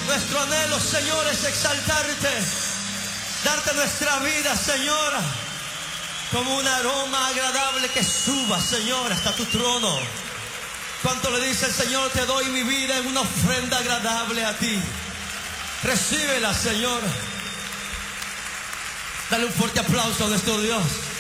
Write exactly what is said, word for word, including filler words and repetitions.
Nuestro anhelo, Señor, es exaltarte, darte nuestra vida, Señor, como un aroma agradable que suba, Señor, hasta tu trono. ¿Cuánto le dice el Señor? Te doy mi vida en una ofrenda agradable a ti. Recíbela, Señor. Dale un fuerte aplauso a nuestro Dios.